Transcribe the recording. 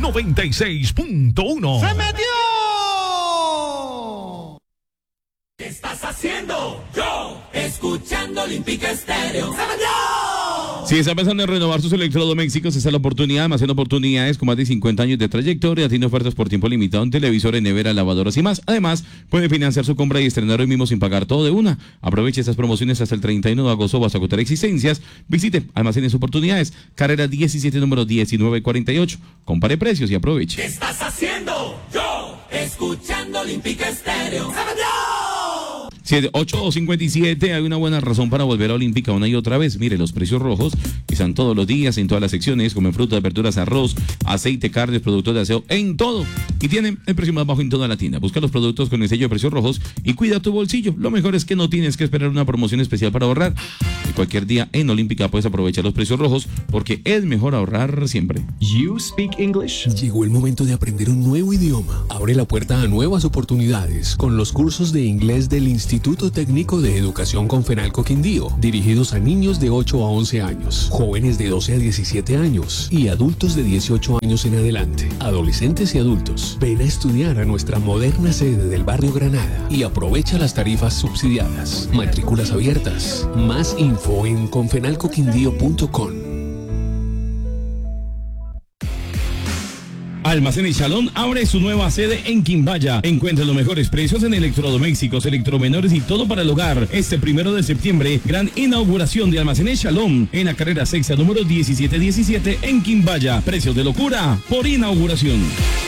96.1. ¡Se metió! ¿Qué estás haciendo? Yo, escuchando Olímpica Estéreo. ¡Se metió! Si está pensando en renovar sus electrodomésticos, esta es la oportunidad. Almacén Oportunidades con más de 50 años de trayectoria. Tiene ofertas por tiempo limitado en televisores, neveras, lavadoras y más. Además, puede financiar su compra y estrenar hoy mismo sin pagar todo de una. Aproveche estas promociones hasta el 31 de agosto o hasta agotar existencias. Visite Almacenes Oportunidades, carrera 17, número 1948. Compare precios y aproveche. ¿Qué estás haciendo? Yo, escuchando Olímpica Estéreo. ¡Se metió! 8:57, hay una buena razón para volver a Olímpica una y otra vez. Mire, los precios rojos están todos los días en todas las secciones, como en frutas, verduras, arroz, aceite, carnes, productos de aseo, en todo. Y tienen el precio más bajo en toda la tienda. Busca los productos con el sello de precios rojos y cuida tu bolsillo. Lo mejor es que no tienes que esperar una promoción especial para ahorrar. Y cualquier día en Olímpica puedes aprovechar los precios rojos porque es mejor ahorrar siempre. You speak English. Llegó el momento de aprender un nuevo idioma. Abre la puerta a nuevas oportunidades con los cursos de inglés del Instituto Técnico de Educación Confenalco Quindío, dirigidos a niños de 8 a 11 años, jóvenes de 12 a 17 años y adultos de 18 años en adelante, adolescentes y adultos. Ven a estudiar a nuestra moderna sede del barrio Granada y aprovecha las tarifas subsidiadas. Matrículas abiertas. Más info en confenalcoquindío.com. Almacenes Shalom abre su nueva sede en Quimbaya. Encuentra los mejores precios en electrodomésticos, electromenores y todo para el hogar. Este 1 de septiembre, gran inauguración de Almacenes Shalom en la carrera sexta número 1717 en Quimbaya. Precios de locura por inauguración.